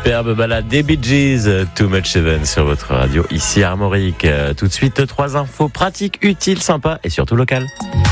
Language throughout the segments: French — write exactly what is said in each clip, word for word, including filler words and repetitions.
Superbe balade des Bee Gees, Too Much Heaven sur votre radio, ici Armorique. Tout de suite, trois infos pratiques, utiles, sympas et surtout locales.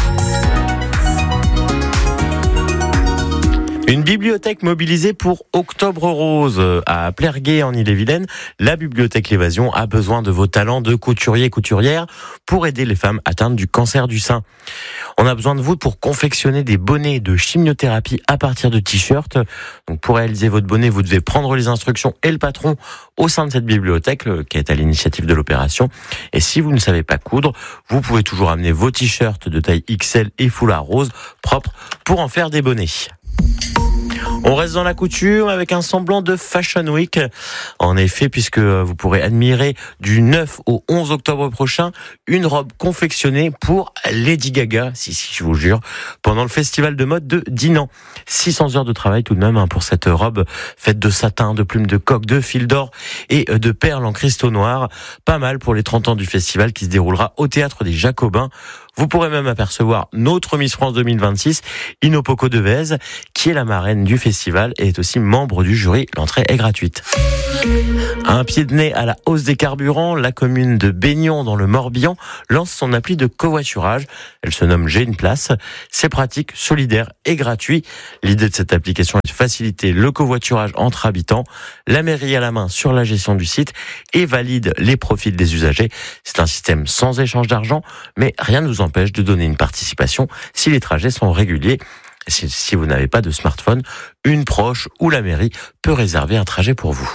Une bibliothèque mobilisée pour Octobre Rose à Plergué en Ille-et-Vilaine. La bibliothèque L'Évasion a besoin de vos talents de couturier et couturière pour aider les femmes atteintes du cancer du sein. On a besoin de vous pour confectionner des bonnets de chimiothérapie à partir de t-shirts. Donc pour réaliser votre bonnet, vous devez prendre les instructions et le patron au sein de cette bibliothèque qui est à l'initiative de l'opération. Et si vous ne savez pas coudre, vous pouvez toujours amener vos t-shirts de taille X L et foulard rose propres pour en faire des bonnets. On reste dans la couture avec un semblant de Fashion Week. En effet, puisque vous pourrez admirer du neuf au onze octobre prochain une robe confectionnée pour Lady Gaga, si, si, je vous jure, pendant le festival de mode de Dinan. six cents heures de travail tout de même hein, pour cette robe faite de satin, de plumes de coq, de fil d'or et de perles en cristaux noirs. Pas mal pour les trente ans du festival qui se déroulera au Théâtre des Jacobins. Vous pourrez même apercevoir notre Miss France deux mille vingt-six, Inopoko Devez, qui est la marraine du festival et est aussi membre du jury. L'entrée est gratuite. Un pied de nez à la hausse des carburants, la commune de Baignon dans le Morbihan lance son appli de covoiturage. Elle se nomme J'ai une place. C'est pratique, solidaire et gratuit. L'idée de cette application est de faciliter le covoiturage entre habitants. La mairie a la main sur la gestion du site et valide les profils des usagers. C'est un système sans échange d'argent, mais rien ne vous empêche de donner une participation si les trajets sont réguliers. Si, si vous n'avez pas de smartphone, une proche ou la mairie peut réserver un trajet pour vous.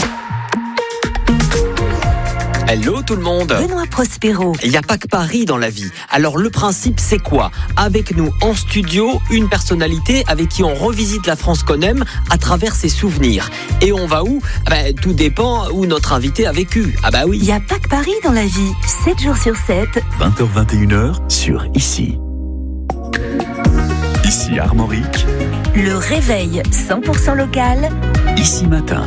Hello tout le monde. Benoît Prospero. Il n'y a pas que Paris dans la vie. Alors le principe c'est quoi ? Avec nous en studio, une personnalité avec qui on revisite la France qu'on aime à travers ses souvenirs. Et on va où ? Ah ben, tout dépend où notre invité a vécu. Ah bah oui. Il n'y a pas que Paris dans la vie. sept jours sur sept. vingt heures vingt et une heures sur Ici. Ici Armorique. Le réveil cent pour cent local. Ici Matin.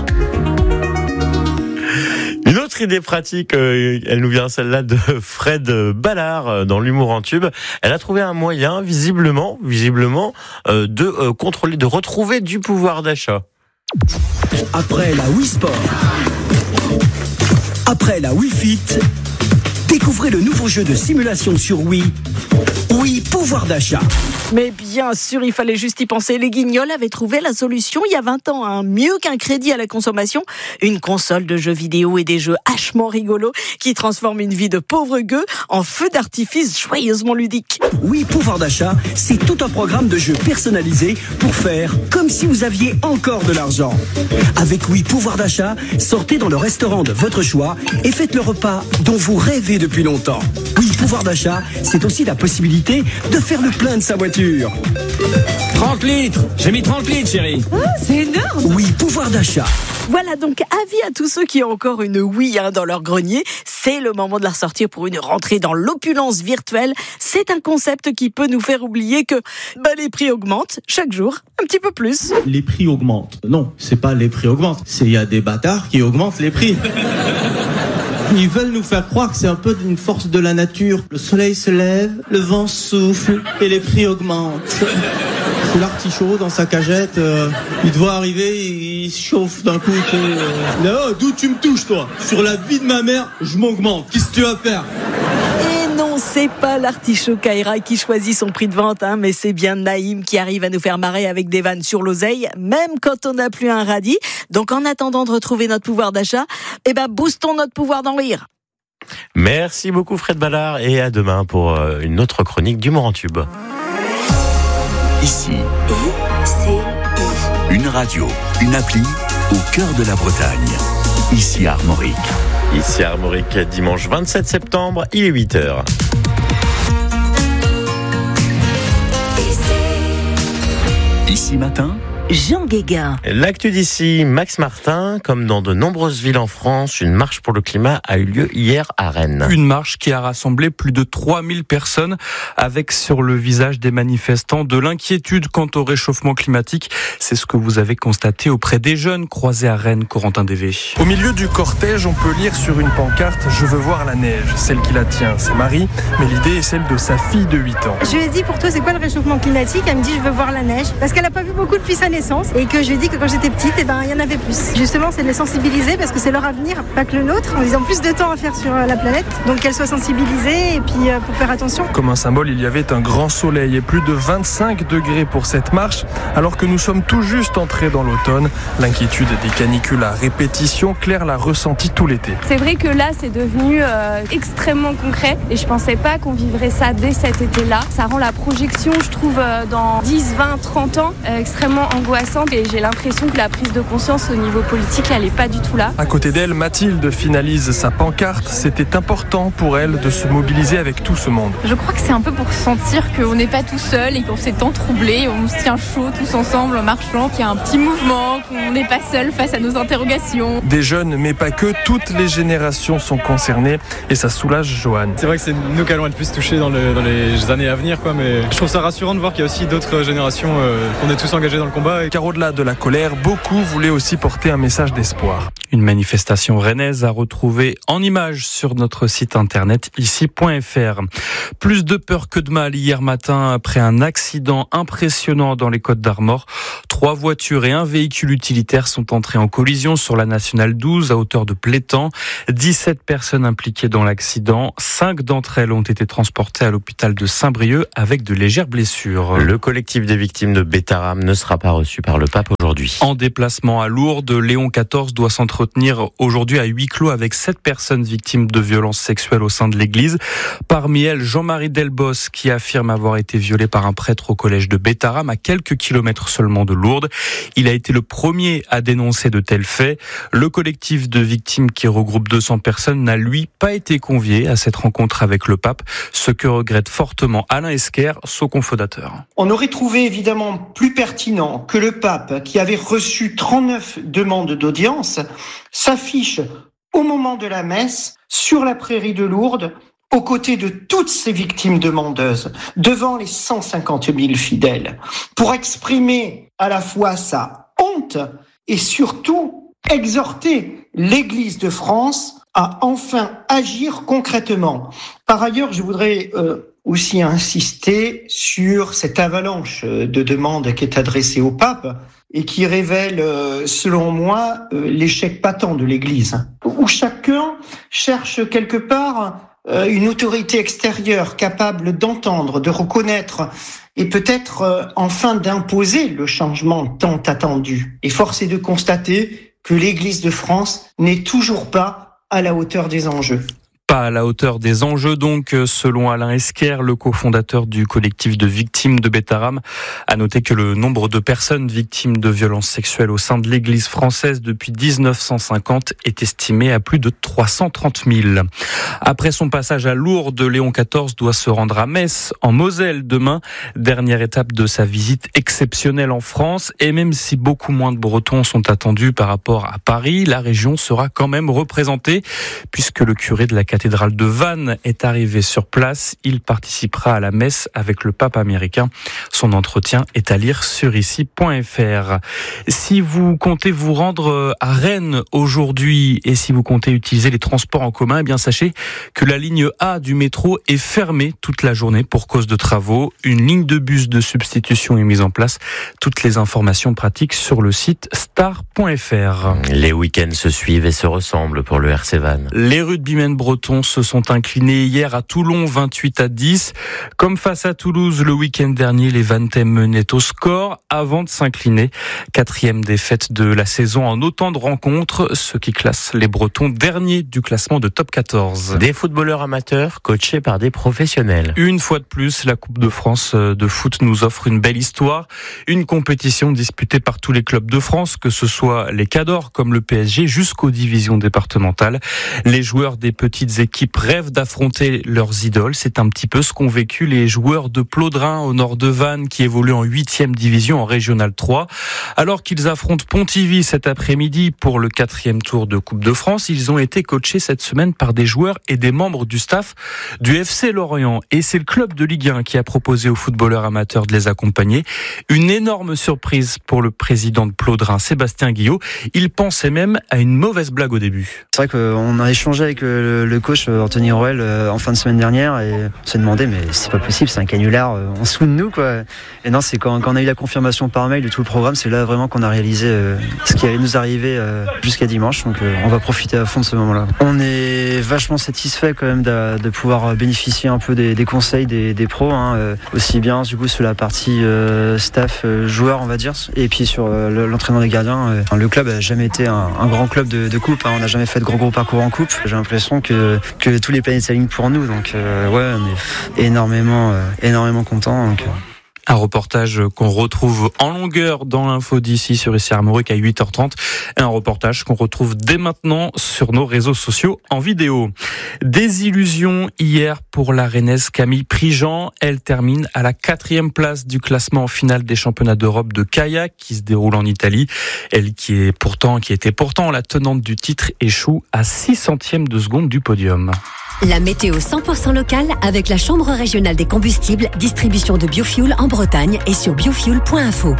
Une autre idée pratique, euh, elle nous vient celle-là de Fred Ballard euh, dans l'humour en tube. Elle a trouvé un moyen, visiblement, visiblement, euh, de euh, contrôler, de retrouver du pouvoir d'achat. Après la Wii Sport, après la Wii Fit, découvrez le nouveau jeu de simulation sur Wii. Wii Pouvoir d'achat. Mais bien sûr, il fallait juste y penser. Les Guignols avaient trouvé la solution il y a vingt ans. Hein. Mieux qu'un crédit à la consommation, une console de jeux vidéo et des jeux hachement rigolos qui transforment une vie de pauvre gueux en feu d'artifice joyeusement ludique. Wii Pouvoir d'achat, c'est tout un programme de jeux personnalisés pour faire comme si vous aviez encore de l'argent. Avec Wii Pouvoir d'achat, sortez dans le restaurant de votre choix et faites le repas dont vous rêvez depuis longtemps. Wii Pouvoir d'achat, c'est aussi la possibilité de faire le plein de sa voiture. trente litres. J'ai mis trente litres, chérie. Oh, c'est énorme. Oui, pouvoir d'achat. Voilà, donc avis à tous ceux qui ont encore une Wii hein, dans leur grenier. C'est le moment de la ressortir pour une rentrée dans l'opulence virtuelle. C'est un concept qui peut nous faire oublier que bah, les prix augmentent chaque jour, un petit peu plus. Les prix augmentent. Non, c'est pas les prix augmentent. C'est il y a des bâtards qui augmentent les prix. Ils veulent nous faire croire que c'est un peu d'une force de la nature. Le soleil se lève, le vent souffle et les prix augmentent. C'est l'artichaut dans sa cagette. Euh, il doit arriver, il se chauffe d'un coup. Euh, là, d'où tu me touches, toi ? Sur la vie de ma mère, je m'augmente. Qu'est-ce que tu vas faire ? Et non, c'est pas l'artichaut Kaira qui choisit son prix de vente, hein, mais c'est bien Naïm qui arrive à nous faire marrer avec des vannes sur l'oseille, même quand on n'a plus un radis. Donc en attendant de retrouver notre pouvoir d'achat, eh ben boostons notre pouvoir d'en rire. Merci beaucoup Fred Ballard et à demain pour une autre chronique d'humour en tube. Ici, c'est une radio, une appli au cœur de la Bretagne. Ici Armorique. Ici Armorique, dimanche vingt-sept septembre, il est huit heures. Ici Matin, Jean Guéguin. L'actu d'ici, Max Martin, comme dans de nombreuses villes en France, une marche pour le climat a eu lieu hier à Rennes. Une marche qui a rassemblé plus de trois mille personnes avec sur le visage des manifestants de l'inquiétude quant au réchauffement climatique. C'est ce que vous avez constaté auprès des jeunes croisés à Rennes, Corentin Dévé. Au milieu du cortège, on peut lire sur une pancarte « Je veux voir la neige ». Celle qui la tient, c'est Marie, mais l'idée est celle de sa fille de huit ans. Je lui ai dit, pour toi, c'est quoi le réchauffement climatique ? Elle me dit, je veux voir la neige. Parce qu'elle n'a pas vu beaucoup depuis sa naissance. naissance et que je lui ai dit que quand j'étais petite, eh ben, il y en avait plus. Justement, c'est de les sensibiliser parce que c'est leur avenir, pas que le nôtre. Ils ont plus de temps à faire sur la planète, donc qu'elles soient sensibilisées et puis euh, pour faire attention. Comme un symbole, il y avait un grand soleil et plus de vingt-cinq degrés pour cette marche, alors que nous sommes tout juste entrés dans l'automne. L'inquiétude des canicules à répétition, Claire l'a ressentie tout l'été. C'est vrai que là, c'est devenu euh, extrêmement concret et je pensais pas qu'on vivrait ça dès cet été-là. Ça rend la projection, je trouve, euh, dans dix, vingt, trente ans, euh, extrêmement angoissante et j'ai l'impression que la prise de conscience au niveau politique, elle est pas du tout là. À côté d'elle, Mathilde finalise sa pancarte. C'était important pour elle de se mobiliser avec tout ce monde. Je crois que c'est un peu pour sentir qu'on n'est pas tout seul et qu'on s'est tant troublé, on se tient chaud tous ensemble en marchant, qu'il y a un petit mouvement, qu'on n'est pas seul face à nos interrogations. Des jeunes, mais pas que, toutes les générations sont concernées et ça soulage Johan. C'est vrai que c'est nous qui allons être plus touchés dans, le, dans les années à venir, quoi, mais je trouve ça rassurant de voir qu'il y a aussi d'autres générations, euh, qu'on est tous engagés dans le combat. Car au-delà de la colère, beaucoup voulaient aussi porter un message d'espoir. Une manifestation rennaise à retrouver en images sur notre site internet ici point f r. Plus de peur que de mal hier matin après un accident impressionnant dans les Côtes-d'Armor. Trois voitures et un véhicule utilitaire sont entrés en collision sur la nationale douze à hauteur de Plétan. dix-sept personnes impliquées dans l'accident. Cinq d'entre elles ont été transportées à l'hôpital de Saint-Brieuc avec de légères blessures. Le collectif des victimes de Bétarame ne sera pas reçu par le pape aujourd'hui. En déplacement à Lourdes, Léon quatorze doit s'entretenir aujourd'hui à huis clos avec sept personnes victimes de violences sexuelles au sein de l'église. Parmi elles, Jean-Marie Delbos qui affirme avoir été violé par un prêtre au collège de Bétarame à quelques kilomètres seulement de Lourdes. Il a été le premier à dénoncer de tels faits. Le collectif de victimes qui regroupe deux cents personnes n'a lui pas été convié à cette rencontre avec le pape, ce que regrette fortement Alain Esquer, son cofondateur. On aurait trouvé évidemment plus pertinent que le pape, qui avait reçu trente-neuf demandes d'audience, s'affiche au moment de la messe sur la prairie de Lourdes, aux côtés de toutes ces victimes demandeuses, devant les cent cinquante mille fidèles, pour exprimer à la fois sa honte et surtout exhorter l'Église de France à enfin agir concrètement. Par ailleurs, je voudrais euh, aussi insister sur cette avalanche de demandes qui est adressée au pape et qui révèle, euh, selon moi, euh, l'échec patent de l'Église, où chacun cherche quelque part euh, une autorité extérieure capable d'entendre, de reconnaître et peut-être euh, enfin d'imposer le changement tant attendu. Et force est de constater que l'Église de France n'est toujours pas à la hauteur des enjeux. Pas à la hauteur des enjeux donc, selon Alain Esquer, le cofondateur du collectif de victimes de Bétarame. À noter que le nombre de personnes victimes de violences sexuelles au sein de l'Église française depuis dix-neuf cent cinquante est estimé à plus de trois cent trente mille. Après son passage à Lourdes, Léon quatorze doit se rendre à Metz, en Moselle, demain. Dernière étape de sa visite exceptionnelle en France. Et même si beaucoup moins de Bretons sont attendus par rapport à Paris, la région sera quand même représentée, puisque le curé de la cathédrale de Vannes est arrivé sur place. Il participera à la messe avec le pape américain. Son entretien est à lire sur ici point f r. Si vous comptez vous rendre à Rennes aujourd'hui et si vous comptez utiliser les transports en commun, eh bien sachez que la ligne A du métro est fermée toute la journée pour cause de travaux. Une ligne de bus de substitution est mise en place. Toutes les informations pratiques sur le site star point f r. Les week-ends se suivent et se ressemblent pour le R C Vannes. Les rugbymen bretons se sont inclinés hier à Toulon vingt-huit à dix. Comme face à Toulouse le week-end dernier, les Vannetais menaient au score avant de s'incliner. Quatrième défaite de la saison en autant de rencontres, ce qui classe les Bretons derniers du classement de top quatorze. Des footballeurs amateurs coachés par des professionnels. Une fois de plus, la Coupe de France de foot nous offre une belle histoire. Une compétition disputée par tous les clubs de France, que ce soit les cadors comme le P S G jusqu'aux divisions départementales. Les joueurs des petites équipes rêvent d'affronter leurs idoles. C'est un petit peu ce qu'ont vécu les joueurs de Plodrin au nord de Vannes qui évoluent en huitième division en Régional trois. Alors qu'ils affrontent Pontivy cet après-midi pour le quatrième tour de Coupe de France, ils ont été coachés cette semaine par des joueurs et des membres du staff du F C Lorient. Et c'est le club de Ligue un qui a proposé aux footballeurs amateurs de les accompagner. Une énorme surprise pour le président de Plodrin, Sébastien Guillot. Il pensait même à une mauvaise blague au début. C'est vrai qu'on a échangé avec le, le coach Anthony Roel en fin de semaine dernière et on s'est demandé mais c'est pas possible, c'est un canular, on se fout de nous quoi. Et non, c'est quand, quand on a eu la confirmation par mail de tout le programme, c'est là vraiment qu'on a réalisé euh, ce qui allait nous arriver euh, jusqu'à dimanche. Donc euh, on va profiter à fond de ce moment-là. On est vachement satisfait quand même de, de pouvoir bénéficier un peu des, des conseils des, des pros, hein, euh, aussi bien du coup sur la partie euh, staff euh, joueur on va dire, et puis sur euh, l'entraînement des gardiens. Euh, le club a jamais été un, un grand club de, de coupe, hein, on n'a jamais fait de gros gros parcours en coupe. J'ai l'impression que, que tous les planètes s'alignent pour nous, donc euh, ouais, on est énormément euh, énormément contents. Donc, euh. Un reportage qu'on retrouve en longueur dans l'info d'ici sur Ici Armorique à huit heures trente. Et un reportage qu'on retrouve dès maintenant sur nos réseaux sociaux en vidéo. Désillusion hier pour la Rennaise Camille Prigent. Elle termine à la quatrième place du classement en finale des championnats d'Europe de kayak qui se déroule en Italie. Elle qui est pourtant, qui était pourtant la tenante du titre échoue à six centièmes de seconde du podium. La météo cent pour cent locale avec la Chambre régionale des combustibles, distribution de biofuel en Bretagne et sur biofuel point info.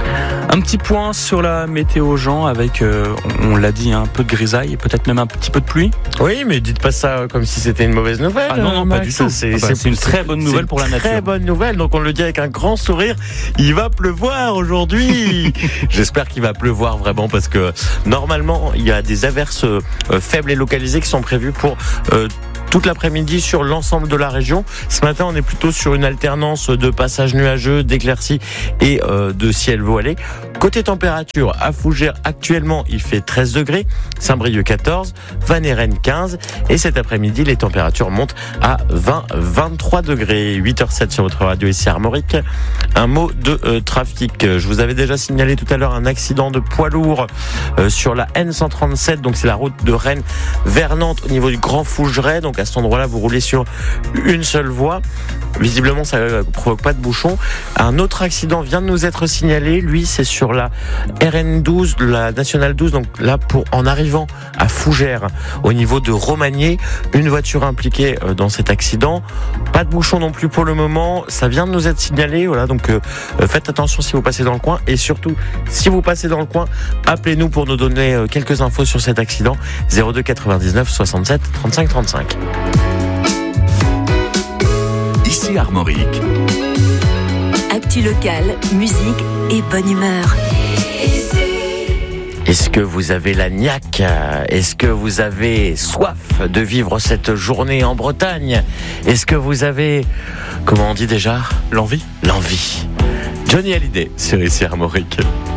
Un petit point sur la météo, Jean, avec, euh, on l'a dit, un peu de grisaille et peut-être même un petit peu de pluie. Oui, mais dites pas ça comme si c'était une mauvaise nouvelle. Ah non, non, Max. pas du tout. C'est, ah bah, c'est, c'est une très bonne nouvelle pour la nature. Très bonne nouvelle, donc on le dit avec un grand sourire. Il va pleuvoir aujourd'hui. J'espère qu'il va pleuvoir vraiment parce que normalement, il y a des averses euh, faibles et localisées qui sont prévues pour... Euh, toute l'après-midi sur l'ensemble de la région. Ce matin, on est plutôt sur une alternance de passages nuageux, d'éclaircies et euh, de ciel voilé. Côté température, à Fougères, actuellement, il fait treize degrés, Saint-Brieuc quatorze, Vannes quinze, et cet après-midi, les températures montent à vingt à vingt-trois degrés. huit heures sept sur votre radio ici Armorique. Un mot de euh, trafic. Je vous avais déjà signalé tout à l'heure un accident de poids lourd euh, sur la N cent trente-sept, donc c'est la route de Rennes vers Nantes au niveau du Grand Fougeray. Donc à cet endroit-là, vous roulez sur une seule voie. Visiblement, ça ne provoque pas de bouchon. Un autre accident vient de nous être signalé. Lui, c'est sur la R N douze, la Nationale douze. Donc là, pour en arrivant à Fougères, au niveau de Romagné, une voiture impliquée dans cet accident. Pas de bouchon non plus pour le moment. Ça vient de nous être signalé. Voilà, donc euh, faites attention si vous passez dans le coin. Et surtout, si vous passez dans le coin, appelez-nous pour nous donner euh, quelques infos sur cet accident. zéro deux quatre-vingt-dix-neuf soixante-sept trente-cinq trente-cinq. Ici Armorique. Actu locale, musique et bonne humeur. Est-ce que vous avez la niaque ? Est-ce que vous avez soif de vivre cette journée en Bretagne ? Est-ce que vous avez, comment on dit déjà ? L'envie ? L'envie. Johnny Hallyday sur Ici Armorique.